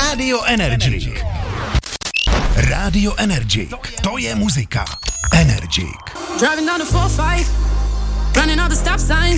Radio Energy. Radio Energy. To je muzika. Energy. Driving down the 4-5, running all the stop signs.